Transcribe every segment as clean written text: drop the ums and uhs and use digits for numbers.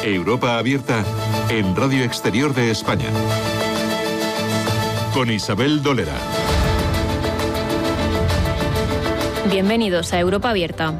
Europa Abierta en Radio Exterior de España. Con Isabel Dolera. Bienvenidos a Europa Abierta.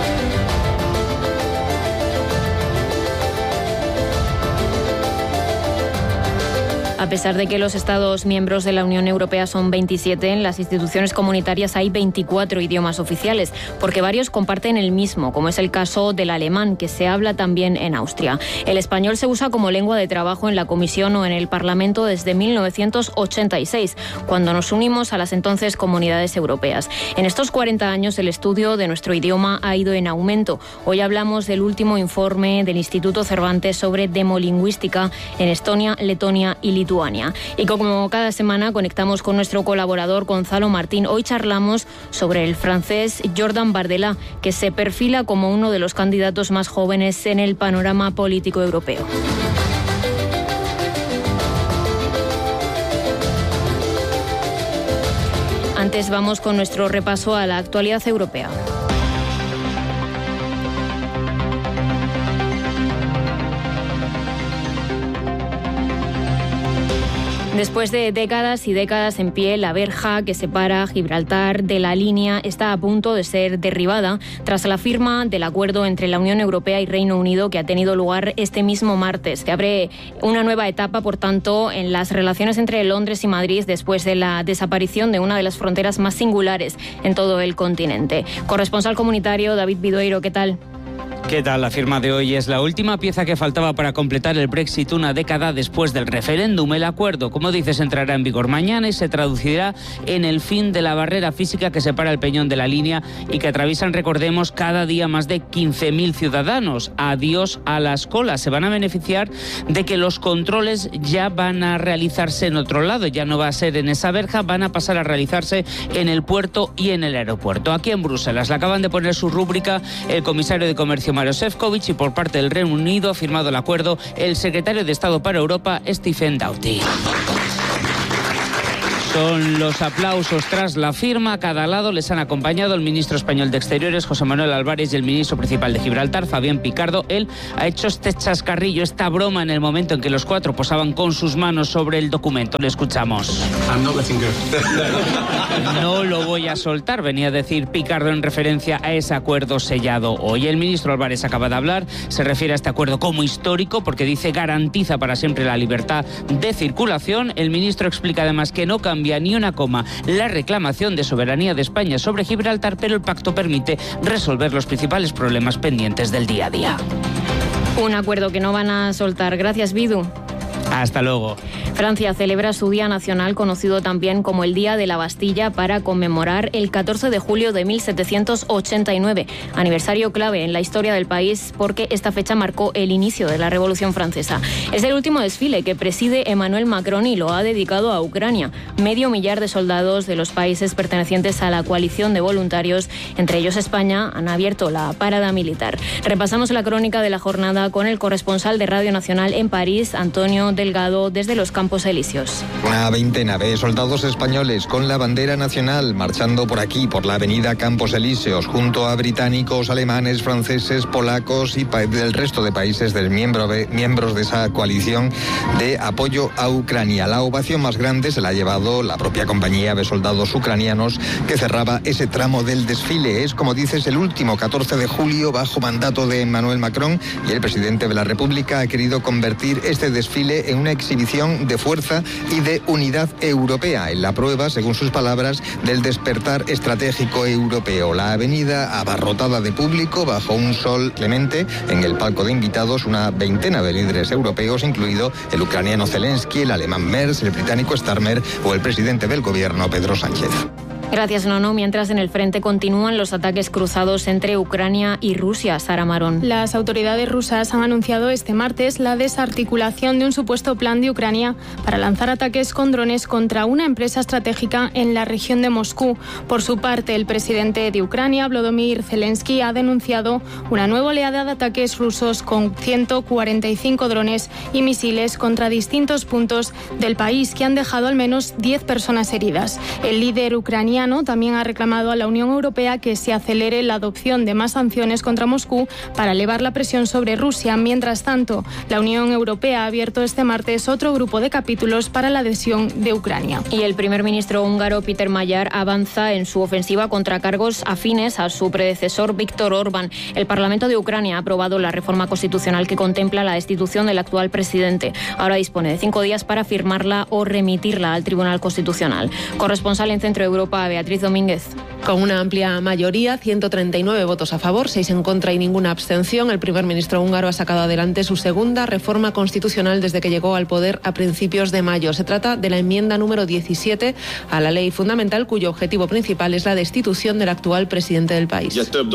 A pesar de que los Estados miembros de la Unión Europea son 27, en las instituciones comunitarias hay 24 idiomas oficiales, porque varios comparten el mismo, como es el caso del alemán, que se habla también en Austria. El español se usa como lengua de trabajo en la Comisión o en el Parlamento desde 1986, cuando nos unimos a las entonces comunidades europeas. En estos 40 años el estudio de nuestro idioma ha ido en aumento. Hoy hablamos del último informe del Instituto Cervantes sobre demolingüística en Estonia, Letonia y Lituania. Y como cada semana conectamos con nuestro colaborador Gonzalo Martín. Hoy charlamos sobre el francés Jordan Bardella, que se perfila como uno de los candidatos más jóvenes en el panorama político europeo. Antes vamos con nuestro repaso a la actualidad europea. Después de décadas y décadas en pie, la verja que separa Gibraltar de la línea está a punto de ser derribada tras la firma del acuerdo entre la Unión Europea y Reino Unido, que ha tenido lugar este mismo martes. Se abre una nueva etapa, por tanto, en las relaciones entre Londres y Madrid después de la desaparición de una de las fronteras más singulares en todo el continente. Corresponsal comunitario David Bidoeiro, ¿qué tal? ¿Qué tal? La firma de hoy es la última pieza que faltaba para completar el Brexit una década después del referéndum. El acuerdo, como dices, entrará en vigor mañana y se traducirá en el fin de la barrera física que separa el peñón de la línea y que atraviesan, recordemos, cada día más de 15.000 ciudadanos. Adiós a las colas. Se van a beneficiar de que los controles ya van a realizarse en otro lado. Ya no va a ser en esa verja, van a pasar a realizarse en el puerto y en el aeropuerto. Aquí en Bruselas le acaban de poner su rúbrica el comisario de Comercio Maroš Šefčovič, y por parte del Reino Unido ha firmado el acuerdo el secretario de Estado para Europa, Stephen Doughty. Son los aplausos tras la firma. A cada lado les han acompañado el ministro español de Exteriores, José Manuel Álvarez, y el ministro principal de Gibraltar, Fabián Picardo. Él ha hecho este chascarrillo, esta broma en el momento en que los cuatro posaban con sus manos sobre el documento. Le escuchamos. No lo voy a soltar, venía a decir Picardo en referencia a ese acuerdo sellado hoy. El ministro Álvarez acaba de hablar, se refiere a este acuerdo como histórico porque dice garantiza para siempre la libertad de circulación. El ministro explica además que no cambia ni una coma la reclamación de soberanía de España sobre Gibraltar, pero el pacto permite resolver los principales problemas pendientes del día a día. Un acuerdo que no van a soltar. Gracias, Bidu. Hasta luego. Francia celebra su Día Nacional, conocido también como el Día de la Bastilla, para conmemorar el 14 de julio de 1789, aniversario clave en la historia del país porque esta fecha marcó el inicio de la Revolución Francesa. Es el último desfile que preside Emmanuel Macron y lo ha dedicado a Ucrania. 500.000 de soldados de los países pertenecientes a la coalición de voluntarios, entre ellos España, han abierto la parada militar. Repasamos la crónica de la jornada con el corresponsal de Radio Nacional en París, Antonio Delgado, desde los Campos Elíseos. Una veintena de soldados españoles con la bandera nacional marchando por aquí, por la avenida Campos Elíseos, junto a británicos, alemanes, franceses, polacos y del resto de países miembros de esa coalición de apoyo a Ucrania. La ovación más grande se la ha llevado la propia compañía de soldados ucranianos que cerraba ese tramo del desfile. Es, como dices, el último 14 de julio bajo mandato de Emmanuel Macron, y el presidente de la República ha querido convertir este desfile en una exhibición de fuerza y de unidad europea, en la prueba, según sus palabras, del despertar estratégico europeo. La avenida abarrotada de público bajo un sol clemente. En el palco de invitados, una veintena de líderes europeos, incluido el ucraniano Zelensky, el alemán Merz, el británico Starmer o el presidente del gobierno, Pedro Sánchez. Gracias, Nono. Mientras en el frente continúan los ataques cruzados entre Ucrania y Rusia. Sara Marón. Las autoridades rusas han anunciado este martes la desarticulación de un supuesto plan de Ucrania para lanzar ataques con drones contra una empresa estratégica en la región de Moscú. Por su parte, el presidente de Ucrania, Volodymyr Zelensky, ha denunciado una nueva oleada de ataques rusos con 145 drones y misiles contra distintos puntos del país que han dejado al menos 10 personas heridas. El líder ucraniano ucraniano también ha reclamado a la Unión Europea que se acelere la adopción de más sanciones contra Moscú para elevar la presión sobre Rusia. Mientras tanto, la Unión Europea ha abierto este martes otro grupo de capítulos para la adhesión de Ucrania. Y el primer ministro húngaro Péter Magyar avanza en su ofensiva contra cargos afines a su predecesor Viktor Orbán. El Parlamento de Ucrania ha aprobado la reforma constitucional que contempla la destitución del actual presidente. Ahora dispone de 5 días para firmarla o remitirla al Tribunal Constitucional. Corresponsal en Centro Europa, Beatriz Domínguez. Con una amplia mayoría, 139 votos a favor, 6 en contra y ninguna abstención, el primer ministro húngaro ha sacado adelante su segunda reforma constitucional desde que llegó al poder a principios de mayo. Se trata de la enmienda número 17 a la ley fundamental, cuyo objetivo principal es la destitución del actual presidente del país.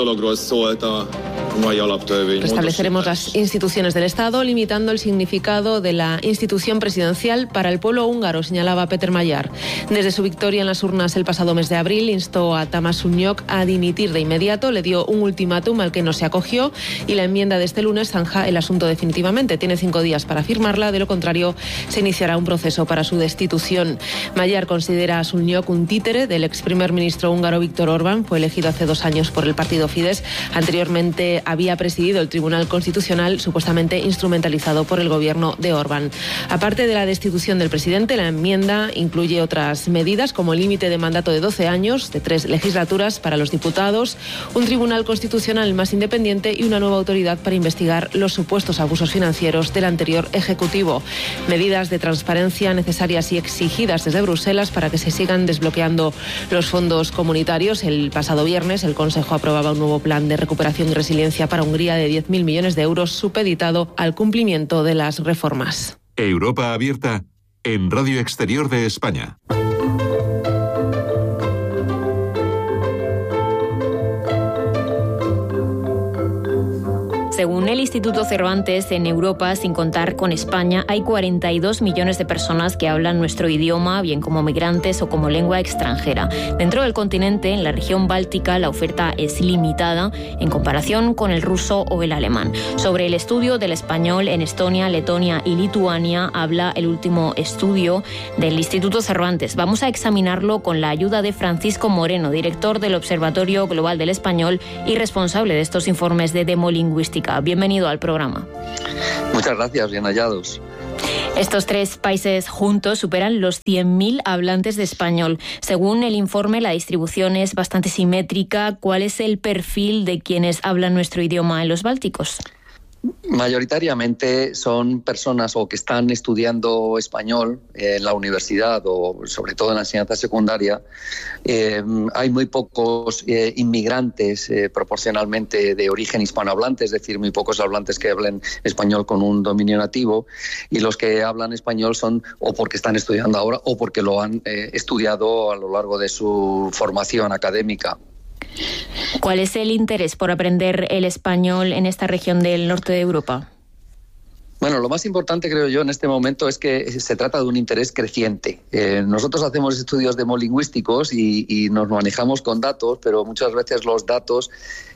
Restableceremos las instituciones del Estado, limitando el significado de la institución presidencial para el pueblo húngaro, señalaba Péter Magyar. Desde su victoria en las urnas el pasado mes de abril, instó a Tamás Sunyok a dimitir de inmediato, le dio un ultimátum al que no se acogió y la enmienda de este lunes zanja el asunto definitivamente. Tiene 5 días para firmarla, de lo contrario se iniciará un proceso para su destitución. Magyar considera a Sunyok un títere del ex primer ministro húngaro Viktor Orbán. Fue elegido hace 2 años por el partido Fidesz. Anteriormente había presidido el Tribunal Constitucional, supuestamente instrumentalizado por el gobierno de Orbán. Aparte de la destitución del presidente, la enmienda incluye otras medidas como el límite de mandato de 12 años, de 3 legislaturas para los diputados, un Tribunal Constitucional más independiente y una nueva autoridad para investigar los supuestos abusos financieros del anterior Ejecutivo. Medidas de transparencia necesarias y exigidas desde Bruselas para que se sigan desbloqueando los fondos comunitarios. El pasado viernes el Consejo aprobaba un nuevo plan de recuperación y resiliencia para Hungría de 10.000 millones de euros, supeditado al cumplimiento de las reformas. Europa abierta en Radio Exterior de España. Según el Instituto Cervantes, en Europa, sin contar con España, hay 42 millones de personas que hablan nuestro idioma, bien como migrantes o como lengua extranjera. Dentro del continente, en la región báltica, la oferta es limitada en comparación con el ruso o el alemán. Sobre el estudio del español en Estonia, Letonia y Lituania habla el último estudio del Instituto Cervantes. Vamos a examinarlo con la ayuda de Francisco Moreno, director del Observatorio Global del Español y responsable de estos informes de demolingüística. Bienvenido al programa. Muchas gracias, bien hallados. Estos 3 países juntos superan los 100.000 hablantes de español. Según el informe, la distribución es bastante simétrica. ¿Cuál es el perfil de quienes hablan nuestro idioma en los bálticos? Mayoritariamente son personas o que están estudiando español en la universidad o sobre todo en la enseñanza secundaria. Hay muy pocos inmigrantes proporcionalmente de origen hispanohablante, es decir, muy pocos hablantes que hablen español con un dominio nativo, y los que hablan español son o porque están estudiando ahora o porque lo han estudiado a lo largo de su formación académica. ¿Cuál es el interés por aprender el español en esta región del norte de Europa? Bueno, lo más importante, creo yo, en este momento es que se trata de un interés creciente. Nosotros hacemos estudios demolingüísticos y nos manejamos con datos, pero muchas veces los datos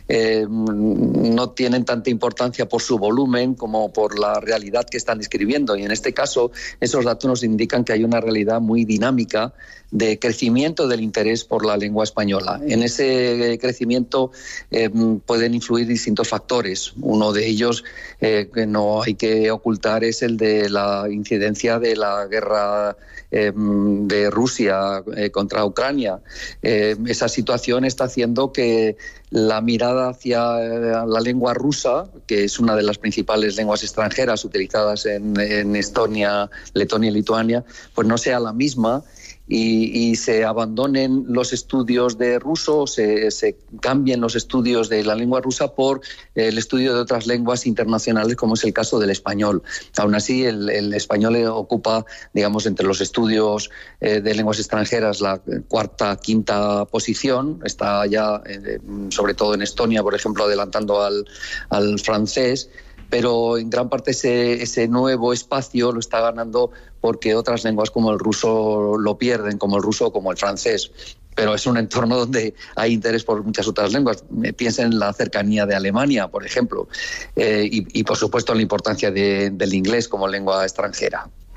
no tienen tanta importancia por su volumen como por la realidad que están describiendo. Y en este caso, esos datos nos indican que hay una realidad muy dinámica de crecimiento del interés por la lengua española. En ese crecimiento pueden influir distintos factores. Uno de ellos que no hay que ocultar es el de la incidencia de la guerra de Rusia contra Ucrania. Esa situación está haciendo que la mirada hacia la lengua rusa, que es una de las principales lenguas extranjeras utilizadas en Estonia, Letonia y Lituania, pues no sea la misma. Y se abandonen los estudios de ruso, se cambien los estudios de la lengua rusa por el estudio de otras lenguas internacionales, como es el caso del español. Aún así, el español ocupa, digamos, entre los estudios de lenguas extranjeras la 4ª, 5ª posición. Está ya, sobre todo en Estonia, por ejemplo, adelantando al francés. Pero en gran parte ese nuevo espacio lo está ganando porque otras lenguas como el ruso lo pierden, como el ruso o como el francés. Pero es un entorno donde hay interés por muchas otras lenguas. Piensa en la cercanía de Alemania, por ejemplo, y por supuesto en la importancia del inglés como lengua extranjera.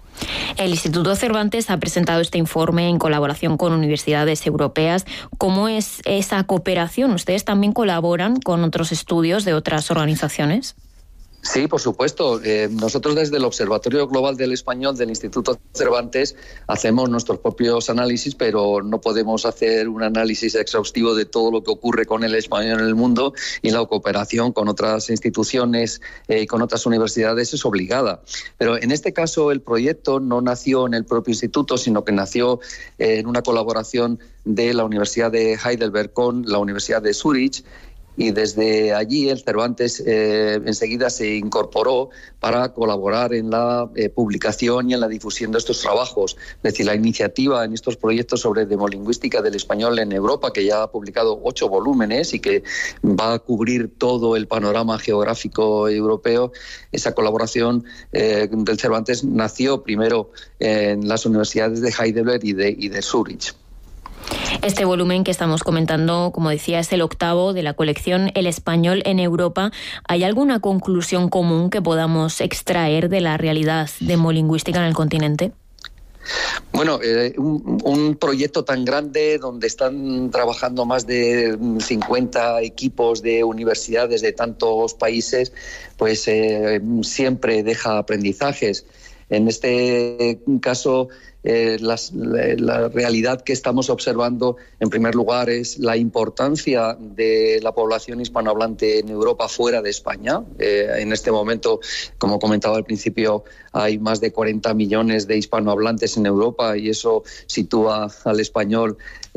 El Instituto Cervantes ha presentado este informe en colaboración con universidades europeas. ¿Cómo es esa cooperación? ¿Ustedes también colaboran con otros estudios de otras organizaciones? Sí, por supuesto. Nosotros desde el Observatorio Global del Español del Instituto Cervantes hacemos nuestros propios análisis, pero no podemos hacer un análisis exhaustivo de todo lo que ocurre con el español en el mundo, y la cooperación con otras instituciones y con otras universidades es obligada. Pero en este caso el proyecto no nació en el propio instituto, sino que nació en una colaboración de la Universidad de Heidelberg con la Universidad de Zúrich. Y desde allí el Cervantes enseguida se incorporó para colaborar en la publicación y en la difusión de estos trabajos. Es decir, la iniciativa en estos proyectos sobre demolingüística del español en Europa, que ya ha publicado 8 volúmenes y que va a cubrir todo el panorama geográfico europeo, esa colaboración del Cervantes nació primero en las universidades de Heidelberg y de Zúrich. Este volumen que estamos comentando, como decía, es el 8º de la colección El español en Europa. ¿Hay alguna conclusión común que podamos extraer de la realidad demolingüística en el continente? Bueno, un proyecto tan grande donde están trabajando más de 50 equipos de universidades de tantos países, pues siempre deja aprendizajes. En este caso, la realidad que estamos observando, en primer lugar, es la importancia de la población hispanohablante en Europa fuera de España. En este momento, como comentaba al principio, hay más de 40 millones de hispanohablantes en Europa, y eso sitúa al español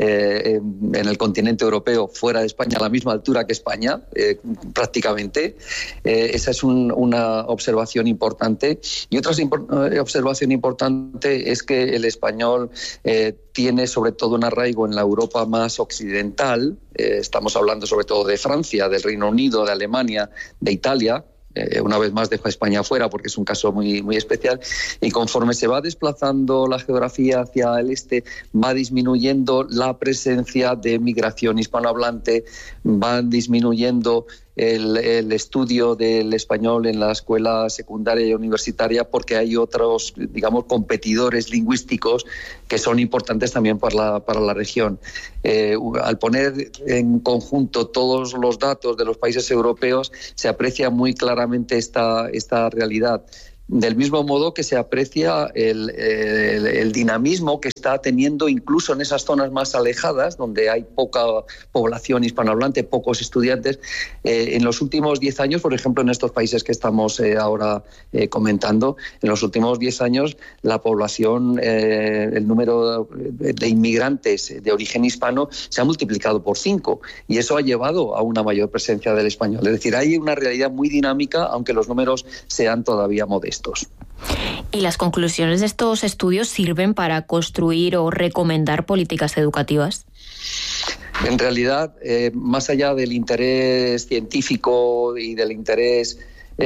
en el continente europeo fuera de España a la misma altura que España, prácticamente. Esa es una observación importante. Y otra observación importante es que el español tiene sobre todo un arraigo en la Europa más occidental. Estamos hablando sobre todo de Francia, del Reino Unido, de Alemania, de Italia. Una vez más dejo a España fuera porque es un caso muy, muy especial, y conforme se va desplazando la geografía hacia el este, va disminuyendo la presencia de migración hispanohablante, van disminuyendo el estudio del español en la escuela secundaria y universitaria, porque hay otros, digamos, competidores lingüísticos que son importantes también para la región. Al poner en conjunto todos los datos de los países europeos, se aprecia muy claramente esta realidad. Del mismo modo que se aprecia el dinamismo que está teniendo incluso en esas zonas más alejadas, donde hay poca población hispanohablante, pocos estudiantes. En los últimos 10 años, por ejemplo, en estos países que estamos ahora comentando, en los últimos 10 años la población, el número de inmigrantes de origen hispano se ha multiplicado por 5, y eso ha llevado a una mayor presencia del español. Es decir, hay una realidad muy dinámica, aunque los números sean todavía modestos. ¿Y las conclusiones de estos estudios sirven para construir o recomendar políticas educativas? En realidad, más allá del interés científico y del interés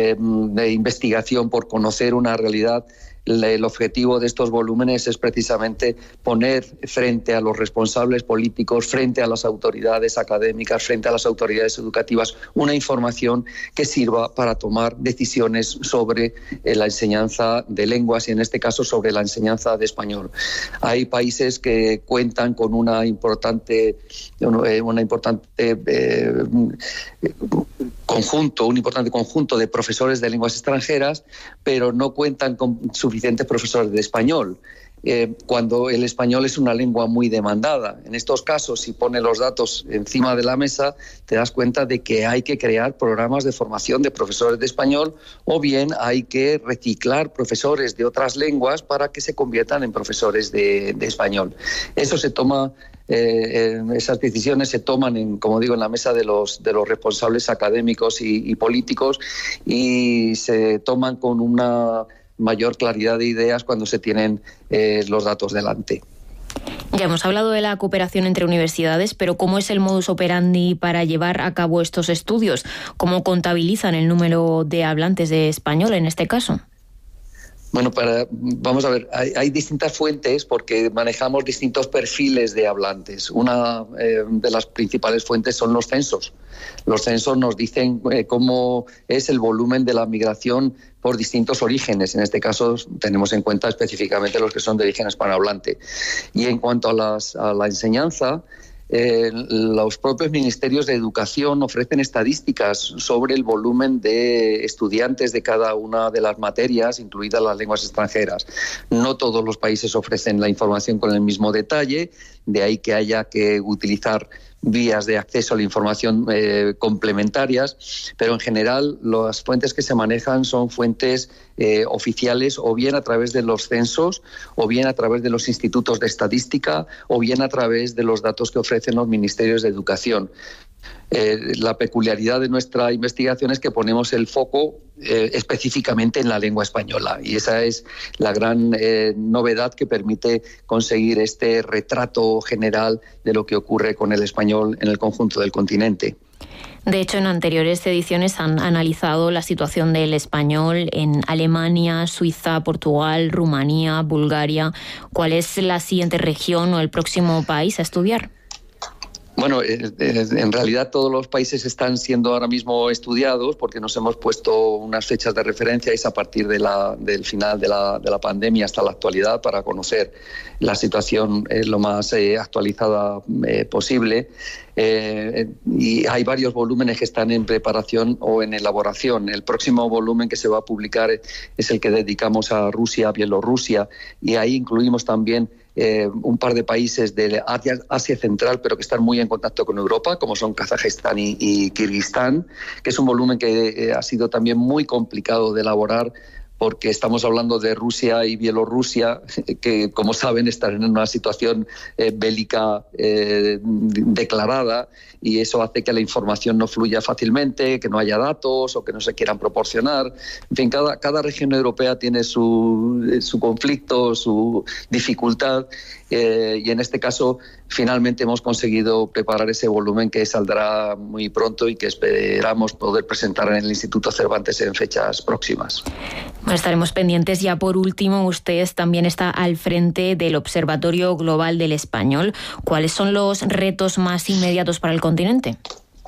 de investigación por conocer una realidad, el objetivo de estos volúmenes es precisamente poner frente a los responsables políticos, frente a las autoridades académicas, frente a las autoridades educativas, una información que sirva para tomar decisiones sobre la enseñanza de lenguas, y en este caso sobre la enseñanza de español. Hay países que cuentan con un importante conjunto de profesores de lenguas extranjeras, pero no cuentan con suficientes profesores de español, cuando el español es una lengua muy demandada. En estos casos, si pone los datos encima de la mesa, te das cuenta de que hay que crear programas de formación de profesores de español, o bien hay que reciclar profesores de otras lenguas para que se conviertan en profesores de español. Eso se toma... esas decisiones se toman, como digo, en la mesa de los responsables académicos y políticos, y se toman con una mayor claridad de ideas cuando se tienen los datos delante. Ya hemos hablado de la cooperación entre universidades, pero ¿cómo es el modus operandi para llevar a cabo estos estudios? ¿Cómo contabilizan el número de hablantes de español en este caso? Bueno, vamos a ver, hay distintas fuentes porque manejamos distintos perfiles de hablantes. Una de las principales fuentes son los censos. Los censos nos dicen cómo es el volumen de la migración por distintos orígenes. En este caso tenemos en cuenta específicamente los que son de origen hispanohablante. Y en cuanto a la enseñanza, los propios ministerios de educación ofrecen estadísticas sobre el volumen de estudiantes de cada una de las materias, incluidas las lenguas extranjeras. No todos los países ofrecen la información con el mismo detalle, de ahí que haya que utilizar vías de acceso a la información complementarias, pero en general las fuentes que se manejan son fuentes oficiales, o bien a través de los censos, o bien a través de los institutos de estadística, o bien a través de los datos que ofrecen los ministerios de educación. La peculiaridad de nuestra investigación es que ponemos el foco específicamente en la lengua española, y esa es la gran novedad que permite conseguir este retrato general de lo que ocurre con el español en el conjunto del continente. De hecho, en anteriores ediciones han analizado la situación del español en Alemania, Suiza, Portugal, Rumanía, Bulgaria. ¿Cuál es la siguiente región o el próximo país a estudiar? Bueno, en realidad todos los países están siendo ahora mismo estudiados porque nos hemos puesto unas fechas de referencia, es a partir del final de la pandemia hasta la actualidad, para conocer la situación lo más actualizada posible. Y hay varios volúmenes que están en preparación o en elaboración. El próximo volumen que se va a publicar es el que dedicamos a Rusia, Bielorrusia, y ahí incluimos también un par de países de Asia Central, pero que están muy en contacto con Europa, como son Kazajistán y Kirguistán, que es un volumen que ha sido también muy complicado de elaborar, porque estamos hablando de Rusia y Bielorrusia, que, como saben, están en una situación bélica declarada, y eso hace que la información no fluya fácilmente, que no haya datos o que no se quieran proporcionar. En fin, cada región europea tiene su conflicto, su dificultad, y en este caso finalmente hemos conseguido preparar ese volumen que saldrá muy pronto y que esperamos poder presentar en el Instituto Cervantes en fechas próximas. Bueno, estaremos pendientes. Ya por último, usted también está al frente del Observatorio Global del Español. ¿Cuáles son los retos más inmediatos para el continente?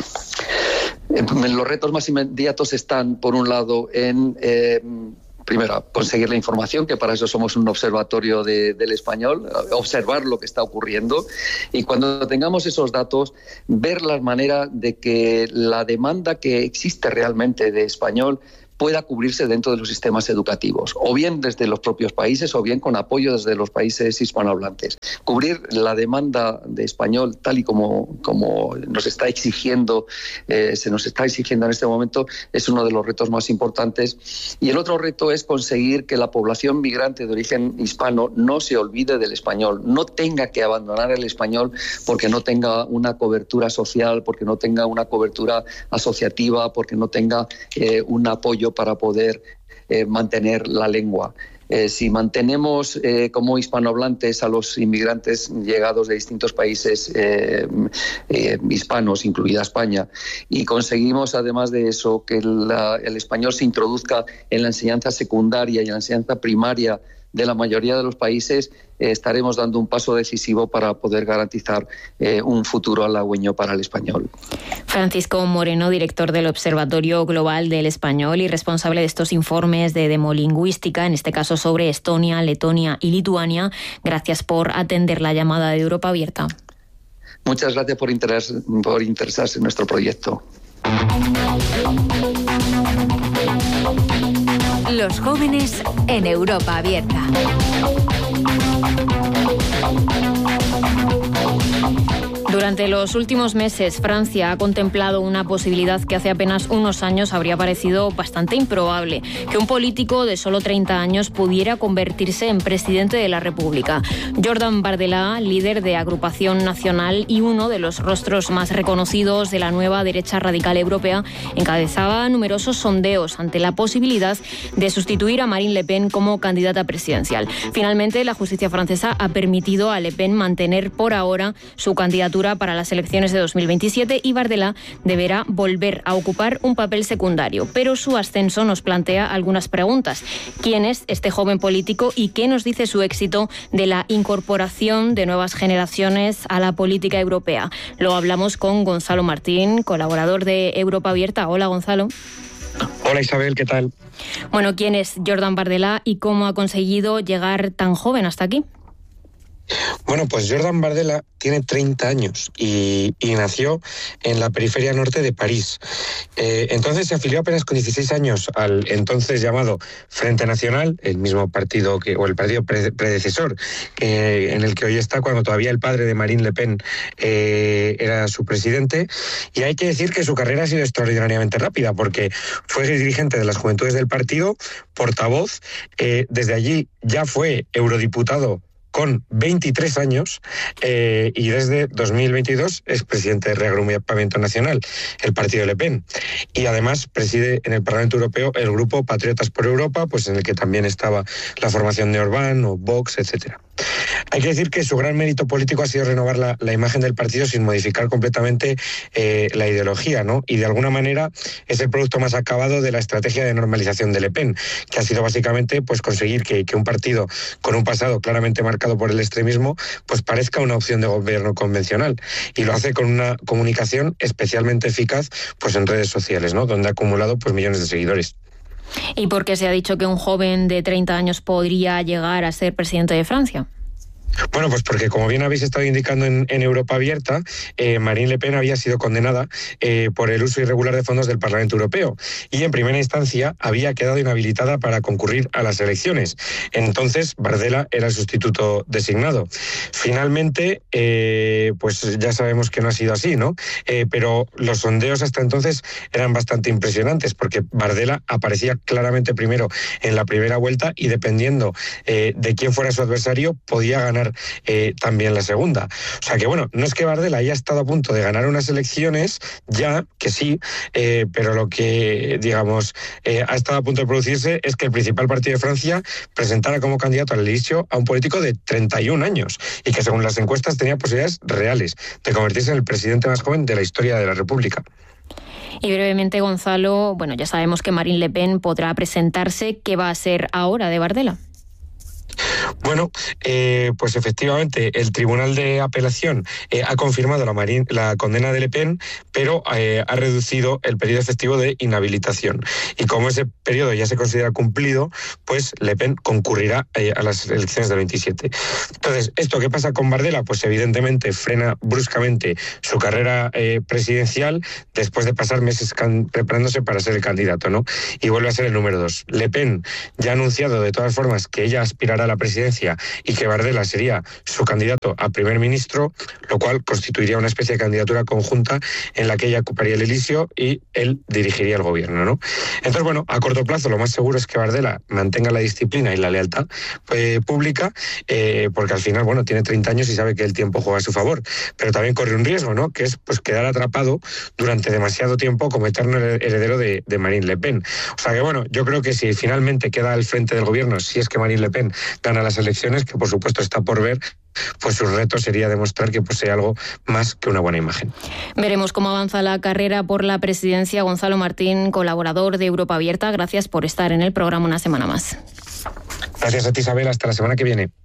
Los retos más inmediatos están, por un lado, en primero, conseguir la información, que para eso somos un observatorio del español, observar lo que está ocurriendo, y cuando tengamos esos datos, ver la manera de que la demanda que existe realmente de español pueda cubrirse dentro de los sistemas educativos, o bien desde los propios países, o bien con apoyo desde los países hispanohablantes. Cubrir la demanda de español tal y como nos está exigiendo, se nos está exigiendo en este momento, es uno de los retos más importantes. Y el otro reto es conseguir que la población migrante de origen hispano no se olvide del español, no tenga que abandonar el español porque no tenga una cobertura social, porque no tenga una cobertura asociativa, porque no tenga un apoyo para poder mantener la lengua. Si mantenemos como hispanohablantes a los inmigrantes llegados de distintos países hispanos, incluida España, y conseguimos además de eso que el español se introduzca en la enseñanza secundaria y en la enseñanza primaria de la mayoría de los países, estaremos dando un paso decisivo para poder garantizar un futuro halagüeño para el español. Francisco Moreno, director del Observatorio Global del Español y responsable de estos informes de demolingüística, en este caso sobre Estonia, Letonia y Lituania. Gracias por atender la llamada de Europa Abierta. Muchas gracias por interesarse en nuestro proyecto. Los jóvenes en Europa Abierta. Durante los últimos meses, Francia ha contemplado una posibilidad que hace apenas unos años habría parecido bastante improbable: que un político de solo 30 años pudiera convertirse en presidente de la República. Jordan Bardella, líder de Agrupación Nacional y uno de los rostros más reconocidos de la nueva derecha radical europea, encabezaba numerosos sondeos ante la posibilidad de sustituir a Marine Le Pen como candidata presidencial. Finalmente, la justicia francesa ha permitido a Le Pen mantener por ahora su candidatura candidatura para las elecciones de 2027 y Bardella deberá volver a ocupar un papel secundario. Pero su ascenso nos plantea algunas preguntas. ¿Quién es este joven político y qué nos dice su éxito de la incorporación de nuevas generaciones a la política europea? Lo hablamos con Gonzalo Martín, colaborador de Europa Abierta. Hola, Gonzalo. Hola, Isabel, ¿qué tal? Bueno, ¿quién es Jordan Bardella y cómo ha conseguido llegar tan joven hasta aquí? Bueno, pues Jordan Bardella tiene 30 años y nació en la periferia norte de París. Entonces se afilió apenas con 16 años al entonces llamado Frente Nacional, el mismo partido o el partido predecesor en el que hoy está, cuando todavía el padre de Marine Le Pen era su presidente. Y hay que decir que su carrera ha sido extraordinariamente rápida, porque fue dirigente de las Juventudes del partido, portavoz, desde allí ya fue eurodiputado con 23 años y desde 2022 es presidente de Reagrupamiento Nacional, el partido Le Pen. Y además preside en el Parlamento Europeo el grupo Patriotas por Europa, pues en el que también estaba la formación de Orbán o Vox, etcétera. Hay que decir que su gran mérito político ha sido renovar la imagen del partido sin modificar completamente la ideología, ¿no? Y de alguna manera es el producto más acabado de la estrategia de normalización de Le Pen, que ha sido básicamente pues conseguir que un partido con un pasado claramente marcado por el extremismo pues parezca una opción de gobierno convencional, y lo hace con una comunicación especialmente eficaz pues en redes sociales, ¿no? Donde ha acumulado pues millones de seguidores. ¿Y por qué se ha dicho que un joven de 30 años podría llegar a ser presidente de Francia? Bueno, pues porque, como bien habéis estado indicando en Europa Abierta, Marine Le Pen había sido condenada por el uso irregular de fondos del Parlamento Europeo y en primera instancia había quedado inhabilitada para concurrir a las elecciones. Entonces, Bardella era el sustituto designado. Finalmente, pues ya sabemos que no ha sido así, ¿no? Pero los sondeos hasta entonces eran bastante impresionantes, porque Bardella aparecía claramente primero en la primera vuelta y, dependiendo de quién fuera su adversario, podía ganar también la segunda. O sea que bueno, no es que Bardella haya estado a punto de ganar unas elecciones, ya que sí, pero lo que, digamos, ha estado a punto de producirse es que el principal partido de Francia presentara como candidato al Elíseo a un político de 31 años y que, según las encuestas, tenía posibilidades reales de convertirse en el presidente más joven de la historia de la República. Y brevemente, Gonzalo, bueno, ya sabemos que Marine Le Pen podrá presentarse. ¿Qué va a ser ahora de Bardella? Bueno, pues efectivamente el Tribunal de Apelación ha confirmado la condena de Le Pen, pero ha reducido el periodo efectivo de inhabilitación. Y como ese periodo ya se considera cumplido, pues Le Pen concurrirá a las elecciones del 27. Entonces, ¿esto qué pasa con Bardella? Pues evidentemente frena bruscamente su carrera presidencial después de pasar meses preparándose para ser el candidato, ¿no? Y vuelve a ser el número 2. Le Pen ya ha anunciado de todas formas que ella aspirará a la presidencia y que Bardella sería su candidato a primer ministro, lo cual constituiría una especie de candidatura conjunta en la que ella ocuparía el Elíseo y él dirigiría el gobierno, ¿no? Entonces, bueno, a corto plazo lo más seguro es que Bardella mantenga la disciplina y la lealtad pública, porque al final, bueno, tiene 30 años y sabe que el tiempo juega a su favor, pero también corre un riesgo, ¿no? Que es pues quedar atrapado durante demasiado tiempo como eterno heredero de Marine Le Pen. O sea que, bueno, yo creo que si finalmente queda al frente del gobierno, si es que Marine Le Pen gana las elecciones, que por supuesto está por ver, pues su reto sería demostrar que posee algo más que una buena imagen. Veremos cómo avanza la carrera por la presidencia. Gonzalo Martín, colaborador de Europa Abierta, gracias por estar en el programa una semana más. Gracias a ti, Isabel. Hasta la semana que viene.